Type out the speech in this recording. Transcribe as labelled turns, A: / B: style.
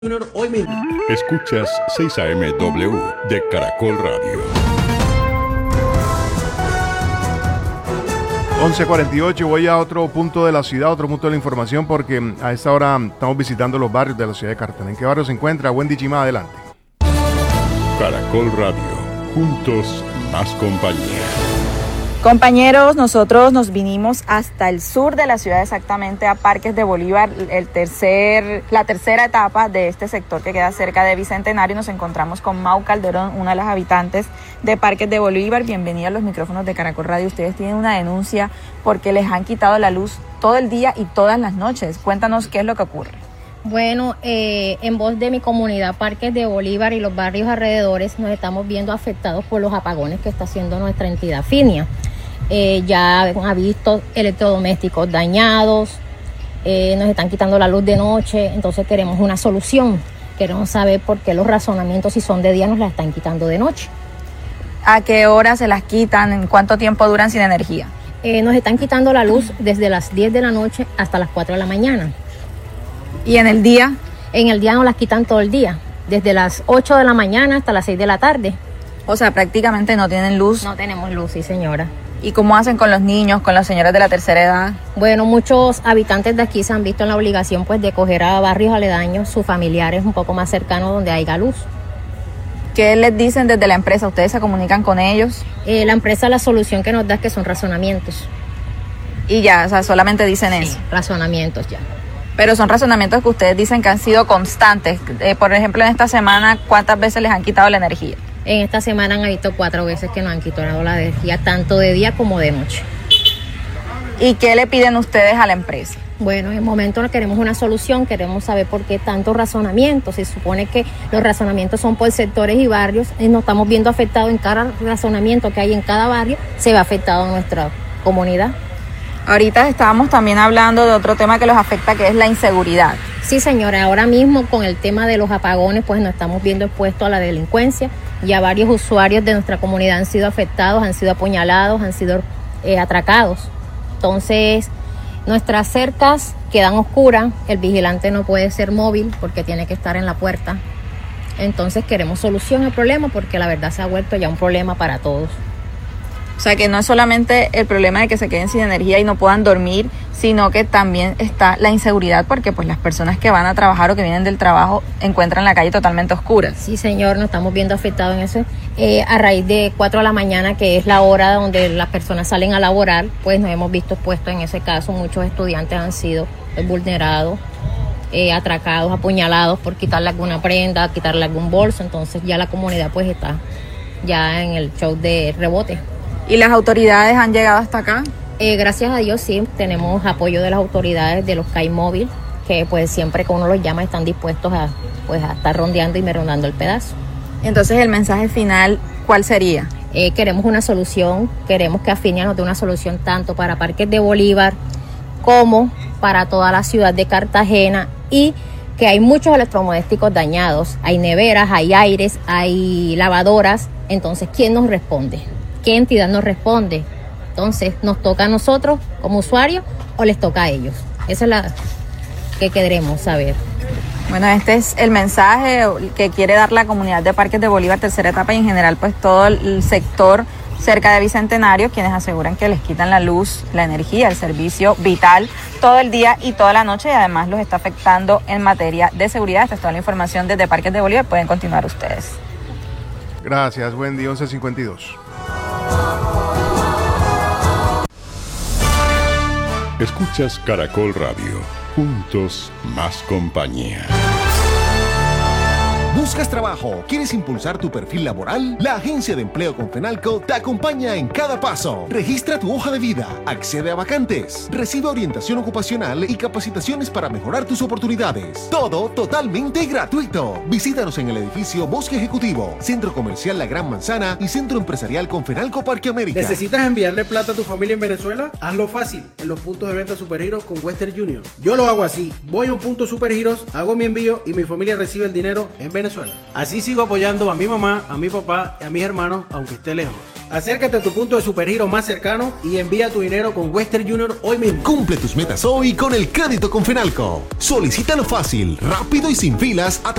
A: Hoy mismo.
B: Escuchas 6 AM W de Caracol Radio.
C: 11:48, voy a otro punto de la ciudad, otro punto de la información, porque a esta hora estamos visitando los barrios de la ciudad de Cartagena. ¿En qué barrio se encuentra? Wendy Chima, adelante.
B: Caracol Radio, juntos más compañía.
D: Compañeros, nosotros nos vinimos hasta el sur de la ciudad, exactamente a Parques de Bolívar, la tercera etapa de este sector que queda cerca de Bicentenario. Nos encontramos con Mau Calderón, una de las habitantes de Parques de Bolívar. Bienvenida a los micrófonos de Caracol Radio. Ustedes tienen una denuncia porque les han quitado la luz todo el día y todas las noches. Cuéntanos qué es lo que ocurre.
E: Bueno, en voz de mi comunidad Parques de Bolívar y los barrios alrededores, nos estamos viendo afectados por los apagones que está haciendo nuestra entidad Finia. Ya ha visto electrodomésticos dañados, nos están quitando la luz de noche, entonces queremos una solución. Queremos saber por qué los razonamientos, si son de día, nos la están quitando de noche.
D: ¿A qué hora se las quitan? ¿En cuánto tiempo duran sin energía?
E: Nos están quitando la luz desde las 10 de la noche hasta las 4 de la mañana.
D: ¿Y en el día?
E: En el día nos las quitan todo el día, desde las 8 de la mañana hasta las 6 de la tarde.
D: O sea, prácticamente no tienen luz.
E: No tenemos luz, sí señora.
D: ¿Y cómo hacen con los niños, con las señoras de la tercera edad?
E: Bueno, muchos habitantes de aquí se han visto en la obligación pues de coger a barrios aledaños, sus familiares un poco más cercanos donde haya luz.
D: ¿Qué les dicen desde la empresa? ¿Ustedes se comunican con ellos?
E: La empresa, la solución que nos da es que son razonamientos.
D: Y ya, o sea, solamente dicen eso.
E: Razonamientos ya.
D: Pero son razonamientos que ustedes dicen que han sido constantes. Por ejemplo, en esta semana, ¿cuántas veces les han quitado la energía?
E: En esta semana han habido 4 veces que nos han quitado la energía, tanto de día como de noche.
D: ¿Y qué le piden ustedes a la empresa?
E: Bueno, en el momento queremos una solución, queremos saber por qué tantos razonamientos. Se supone que los razonamientos son por sectores y barrios y nos estamos viendo afectados en cada razonamiento que hay en cada barrio, se ve afectado a nuestra comunidad.
D: Ahorita estábamos también hablando de otro tema que los afecta, que es la inseguridad.
E: Sí, señora, ahora mismo con el tema de los apagones, pues nos estamos viendo expuestos a la delincuencia. Ya varios usuarios de nuestra comunidad han sido afectados, han sido apuñalados, han sido atracados. Entonces, nuestras cercas quedan oscuras, el vigilante no puede ser móvil porque tiene que estar en la puerta. Entonces queremos solución al problema porque la verdad se ha vuelto ya un problema para todos.
D: O sea que no es solamente el problema de que se queden sin energía y no puedan dormir, sino que también está la inseguridad porque pues las personas que van a trabajar o que vienen del trabajo encuentran la calle totalmente oscura.
E: Sí, señor, nos estamos viendo afectados en eso. A raíz de 4 de la mañana, que es la hora donde las personas salen a laborar, pues nos hemos visto expuestos en ese caso. Muchos estudiantes han sido vulnerados, atracados, apuñalados por quitarle alguna prenda, quitarle algún bolso. Entonces ya la comunidad pues está ya en el show de rebote.
D: ¿Y las autoridades han llegado hasta acá?
E: Gracias a Dios sí, tenemos apoyo de las autoridades de los CAI móvil, que pues siempre que uno los llama están dispuestos a estar rondeando y merondando el pedazo.
D: Entonces el mensaje final, ¿cuál sería?
E: Queremos una solución, queremos que Afinia nos dé una solución tanto para Parques de Bolívar como para toda la ciudad de Cartagena, y que hay muchos electrodomésticos dañados, hay neveras, hay aires, hay lavadoras. Entonces, ¿quién nos responde? ¿Qué entidad nos responde? Entonces, ¿nos toca a nosotros como usuarios o les toca a ellos? Esa es la que queremos saber.
D: Bueno, este es el mensaje que quiere dar la comunidad de Parques de Bolívar, tercera etapa, y en general pues todo el sector cerca de Bicentenario, quienes aseguran que les quitan la luz, la energía, el servicio vital todo el día y toda la noche, y además los está afectando en materia de seguridad. Esta es toda la información desde Parques de Bolívar. Pueden continuar ustedes.
C: Gracias, Wendy. 11:52.
B: Escuchas Caracol Radio, juntos más compañía.
A: ¿Buscas trabajo? ¿Quieres impulsar tu perfil laboral? La Agencia de Empleo Confenalco te acompaña en cada paso. Registra tu hoja de vida, accede a vacantes, recibe orientación ocupacional y capacitaciones para mejorar tus oportunidades. Todo totalmente gratuito. Visítanos en el edificio Bosque Ejecutivo, Centro Comercial La Gran Manzana y Centro Empresarial Confenalco Parque América.
F: ¿Necesitas enviarle plata a tu familia en Venezuela? Hazlo fácil en los puntos de venta Supergiros con Western Union. Yo lo hago así. Voy a un punto Supergiros, hago mi envío y mi familia recibe el dinero en Venezuela. Así sigo apoyando a mi mamá, a mi papá y a mis hermanos, aunque esté lejos. Acércate a tu punto de Superhero más cercano y envía tu dinero con Western Junior hoy mismo.
A: Cumple tus metas hoy con el crédito con Fenalco. Solicítalo fácil, rápido y sin filas a